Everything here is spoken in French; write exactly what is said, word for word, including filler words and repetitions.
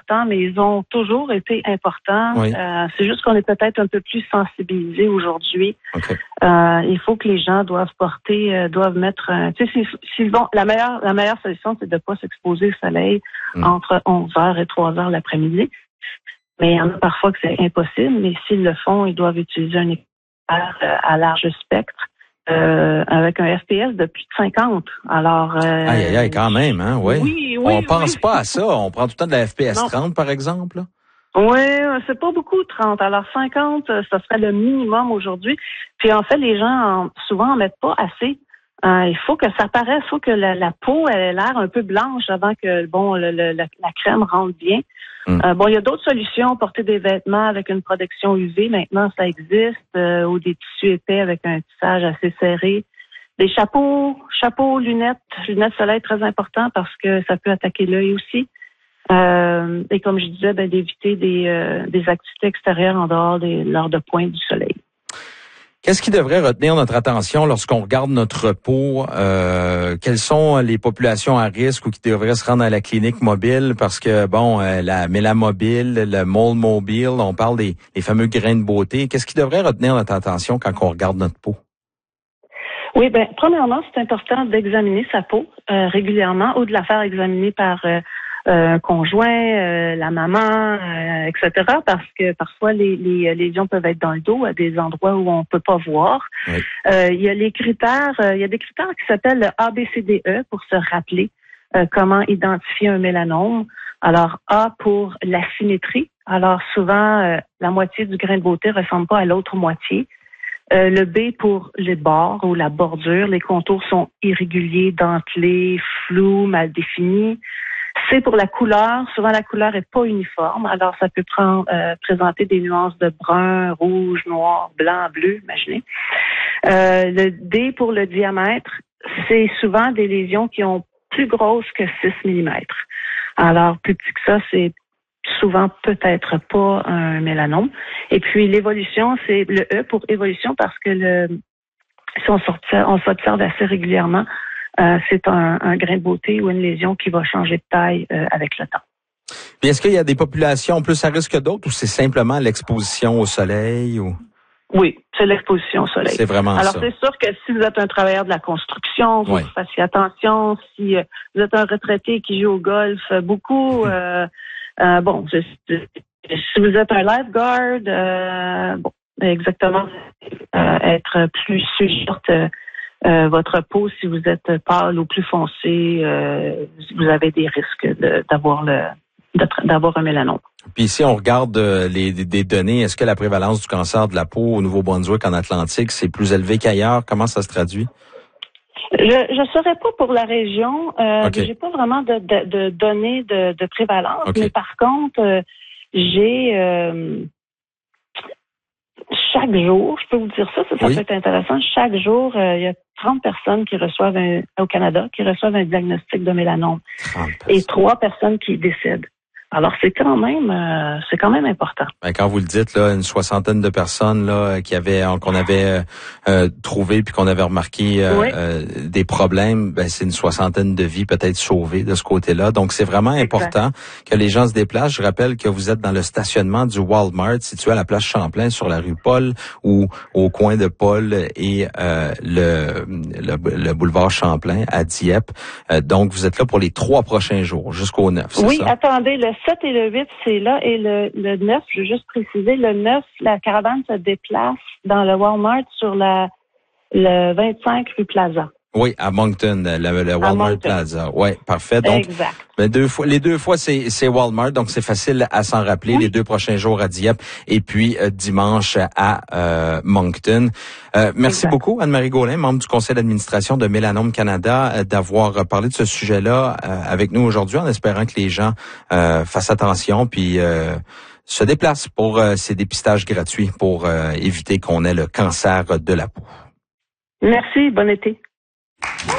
importants, mais ils ont toujours été importants. Oui. Euh, c'est juste qu'on est peut-être un peu plus sensibilisés aujourd'hui. Okay. Euh, il faut que les gens doivent porter, euh, doivent mettre, euh, tu sais, s'ils, s'ils vont, la meilleure, la meilleure solution, c'est de pas s'exposer au soleil mm. entre onze heures et trois heures l'après-midi. Mais il y en a parfois que c'est impossible, mais s'ils le font, ils doivent utiliser un éclairage euh, à large spectre. Euh, avec un F P S de plus de cinquante. Alors, euh, aïe, aïe, aïe, quand même, hein, ouais. Oui, oui. On pense oui. pas à ça. On prend tout le temps de la F P S non. trente, par exemple. Oui, c'est pas beaucoup, trente. Alors, cinquante, ça serait le minimum aujourd'hui. Puis, en fait, les gens, en, souvent, en mettent pas assez. Euh, il faut que ça paraisse, il faut que la, la peau, elle ait l'air un peu blanche avant que, bon, le, le, la, la crème rentre bien. Mm. Euh, bon, il y a d'autres solutions. Porter des vêtements avec une protection U V, maintenant, ça existe, euh, ou des tissus épais avec un tissage assez serré. Des chapeaux, chapeaux, lunettes, lunettes soleil, très important parce que ça peut attaquer l'œil aussi. Euh, et comme je disais, ben, d'éviter des, euh, des activités extérieures en dehors des l'heure de pointe du soleil. Qu'est-ce qui devrait retenir notre attention lorsqu'on regarde notre peau? Euh, quelles sont les populations à risque ou qui devraient se rendre à la clinique mobile? Parce que, bon, euh, la mélamobile, le mole mobile, on parle des les fameux grains de beauté. Qu'est-ce qui devrait retenir notre attention quand on regarde notre peau? Oui, ben premièrement, c'est important d'examiner sa peau euh, régulièrement ou de la faire examiner par euh, un conjoint, euh, la maman, euh, et cetera. Parce que parfois les, les lésions peuvent être dans le dos à des endroits où on peut pas voir. Oui. Euh, il y a les critères, euh, il y a des critères qui s'appellent le A B C D E pour se rappeler euh, comment identifier un mélanome. Alors A pour la symétrie. Alors souvent euh, la moitié du grain de beauté ressemble pas à l'autre moitié. Euh, le B pour les bords ou la bordure. Les contours sont irréguliers, dentelés, flous, mal définis. C pour la couleur. Souvent, la couleur est pas uniforme. Alors, ça peut prendre, euh, présenter des nuances de brun, rouge, noir, blanc, bleu, imaginez. Euh, le D pour le diamètre. C'est souvent des lésions qui ont plus grosses que six millimètres. Alors, plus petit que ça, c'est souvent peut-être pas un mélanome. Et puis l'évolution, c'est le E pour évolution parce que le si on s'observe, on s'observe assez régulièrement, euh, c'est un, un grain de beauté ou une lésion qui va changer de taille euh, avec le temps. Puis est-ce qu'il y a des populations plus à risque que d'autres ou c'est simplement l'exposition au soleil ou? Oui, c'est l'exposition au soleil. C'est vraiment Alors, ça. Alors, c'est sûr que si vous êtes un travailleur de la construction, vous, oui. vous fassiez attention. Si euh, vous êtes un retraité qui joue au golf beaucoup, euh, euh, bon, je, je, si vous êtes un lifeguard, euh, bon, exactement, euh, être plus sujette euh, euh, votre peau, si vous êtes pâle ou plus foncé, euh, vous avez des risques de, d'avoir le d'avoir un mélanome. Puis si on regarde euh, les des données, est-ce que la prévalence du cancer de la peau au Nouveau-Brunswick en Atlantique, c'est plus élevé qu'ailleurs? Comment ça se traduit? Je ne saurais pas pour la région. Euh, okay. J'ai pas vraiment de, de, de données de, de prévalence, okay. mais par contre, euh, j'ai euh, chaque jour, je peux vous dire ça, ça, ça oui. peut être intéressant. Chaque jour, euh, il y a trente personnes qui reçoivent un, au Canada, qui reçoivent un diagnostic de mélanome et trois personnes qui décèdent. Alors c'est quand même euh, c'est quand même important. Ben, quand vous le dites là, une soixantaine de personnes là qui avaient qu'on avait euh, trouvé puis qu'on avait remarqué euh, oui. euh, des problèmes, ben c'est une soixantaine de vies peut-être sauvées de ce côté-là. Donc c'est vraiment important exact. Que les gens se déplacent. Je rappelle que vous êtes dans le stationnement du Walmart situé à la place Champlain sur la rue Paul ou au coin de Paul et euh, le, le le boulevard Champlain à Dieppe. Euh, donc vous êtes là pour les trois prochains jours jusqu'au neuf, c'est oui, ça? Oui, attendez, le sept et le huit, c'est là. Et le, le neuf, je veux juste préciser, le neuf, la caravane se déplace dans le Walmart sur la le vingt-cinq rue Plaza. Oui, à Moncton, le, le Walmart Plaza. Oui, parfait. Donc, exact. Ben deux fois, les deux fois, c'est, c'est Walmart, donc c'est facile à s'en rappeler. Oui. Les deux prochains jours à Dieppe et puis euh, dimanche à euh, Moncton. Euh, merci exact. Beaucoup, Anne-Marie Gaulin, membre du conseil d'administration de Mélanome Canada, euh, d'avoir parlé de ce sujet-là euh, avec nous aujourd'hui, en espérant que les gens euh, fassent attention puis euh, se déplacent pour euh, ces dépistages gratuits pour euh, éviter qu'on ait le cancer de la peau. Merci, bon été.